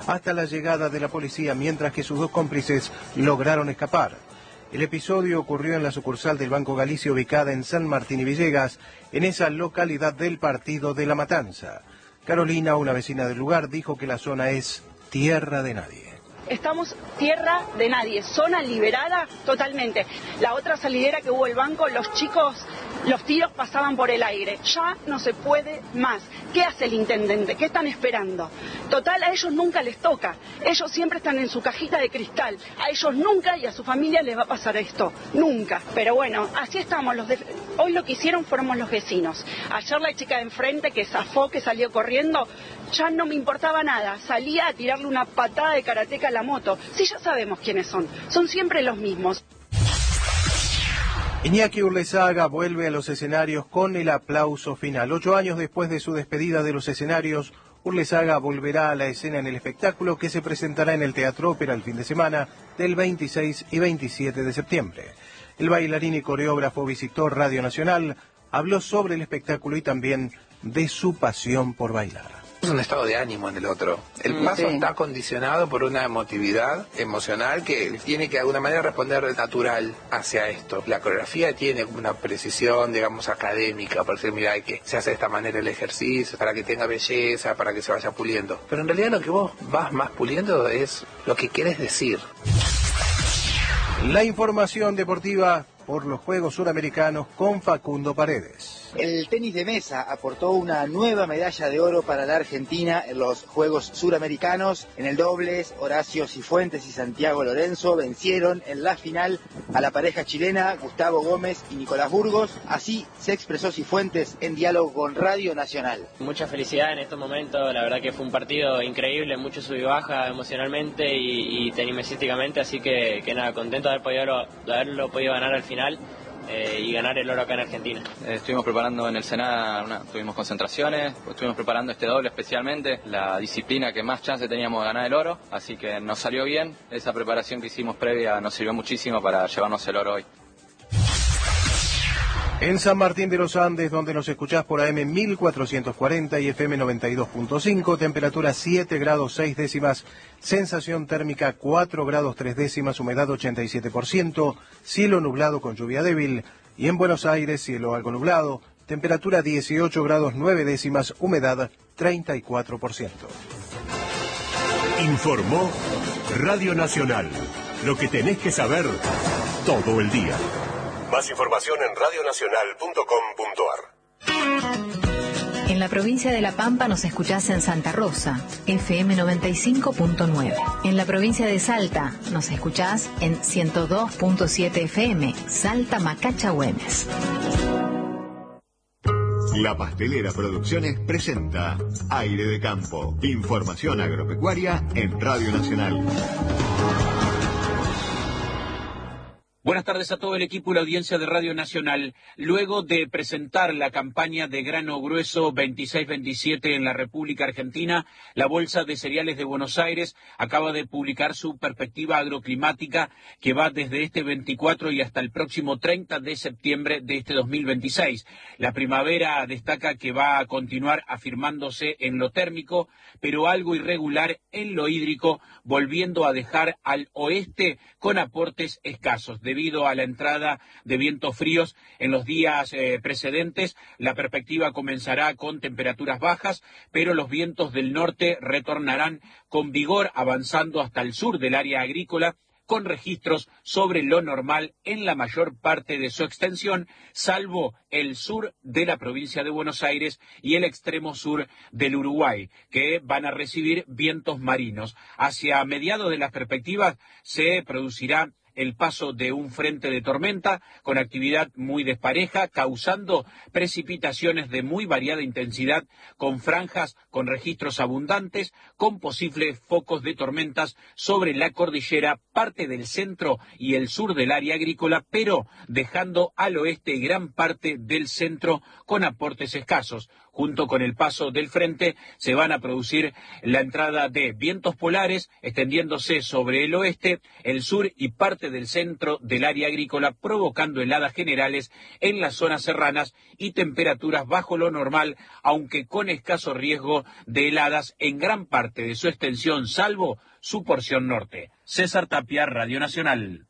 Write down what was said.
hasta la llegada de la policía, mientras que sus dos cómplices lograron escapar. El episodio ocurrió en la sucursal del Banco Galicia ubicada en San Martín y Villegas, en esa localidad del partido de La Matanza. Carolina, una vecina del lugar, dijo que la zona es tierra de nadie. Estamos tierra de nadie, zona liberada totalmente. La otra salidera que hubo el banco, los chicos, los tiros pasaban por el aire. Ya no se puede más. ¿Qué hace el intendente? ¿Qué están esperando? Total, a ellos nunca les toca. Ellos siempre están en su cajita de cristal. A ellos nunca y a su familia les va a pasar esto. Nunca. Pero bueno, así estamos. Hoy lo que hicieron fuimos los vecinos. Ayer la chica de enfrente que zafó, que salió corriendo, ya no me importaba nada. Salía a tirarle una patada de karateca a la moto. Sí, ya sabemos quiénes son. Son siempre los mismos. Iñaki Urlesaga vuelve a los escenarios con el aplauso final. 8 años después de su despedida de los escenarios, Urlesaga volverá a la escena en el espectáculo que se presentará en el Teatro Ópera el fin de semana del 26 y 27 de septiembre. El bailarín y coreógrafo visitó Radio Nacional, habló sobre el espectáculo y también de su pasión por bailar. Es un estado de ánimo en el otro. El paso está condicionado por una emotividad emocional que tiene que de alguna manera responder natural hacia esto. La coreografía tiene una precisión, digamos, académica, para decir, mira, que se hace de esta manera el ejercicio, para que tenga belleza, para que se vaya puliendo. Pero en realidad lo que vos vas más puliendo es lo que querés decir. La información deportiva por los Juegos Suramericanos con Facundo Paredes. El tenis de mesa aportó una nueva medalla de oro para la Argentina en los Juegos Suramericanos. En el dobles, Horacio Cifuentes y Santiago Lorenzo vencieron en la final a la pareja chilena Gustavo Gómez y Nicolás Burgos. Así se expresó Cifuentes en diálogo con Radio Nacional. Mucha felicidad en estos momentos, la verdad que fue un partido increíble, mucho sub y baja emocionalmente y tenisísticamente, así que nada, contento de haberlo podido ganar al final. Y ganar el oro acá en Argentina. Estuvimos preparando en el Senada, tuvimos concentraciones, estuvimos preparando este doble especialmente, la disciplina que más chance teníamos de ganar el oro, así que nos salió bien, esa preparación que hicimos previa nos sirvió muchísimo para llevarnos el oro hoy. En San Martín de los Andes, donde nos escuchás por AM 1440 y FM 92.5, temperatura 7 grados 6 décimas, sensación térmica 4 grados 3 décimas, humedad 87%, cielo nublado con lluvia débil, y en Buenos Aires, cielo algo nublado, temperatura 18 grados 9 décimas, humedad 34%. Informó Radio Nacional, lo que tenés que saber todo el día. Más información en radionacional.com.ar. En la provincia de La Pampa nos escuchás en Santa Rosa, FM 95.9. En la provincia de Salta nos escuchás en 102.7 FM, Salta Macacha Güemes. La Pastelera Producciones presenta Aire de Campo. Información agropecuaria en Radio Nacional. Buenas tardes a todo el equipo y la audiencia de Radio Nacional. Luego de presentar la campaña de grano grueso 26-27 en la República Argentina, la Bolsa de Cereales de Buenos Aires acaba de publicar su perspectiva agroclimática que va desde este 24 y hasta el próximo 30 de septiembre de este 2026. La primavera destaca que va a continuar afirmándose en lo térmico, pero algo irregular en lo hídrico, volviendo a dejar al oeste con aportes escasos. Debido a la entrada de vientos fríos en los días precedentes, la perspectiva comenzará con temperaturas bajas, pero los vientos del norte retornarán con vigor, avanzando hasta el sur del área agrícola, con registros sobre lo normal en la mayor parte de su extensión, salvo el sur de la provincia de Buenos Aires y el extremo sur del Uruguay, que van a recibir vientos marinos. Hacia mediados de las perspectivas se producirá el paso de un frente de tormenta con actividad muy despareja, causando precipitaciones de muy variada intensidad, con franjas con registros abundantes, con posibles focos de tormentas sobre la cordillera, parte del centro y el sur del área agrícola, pero dejando al oeste gran parte del centro con aportes escasos. junto con el paso del frente, se van a producir la entrada de vientos polares extendiéndose sobre el oeste, el sur y parte del centro del área agrícola, provocando heladas generales en las zonas serranas y temperaturas bajo lo normal, aunque con escaso riesgo de heladas en gran parte de su extensión, salvo su porción norte. César Tapia, Radio Nacional.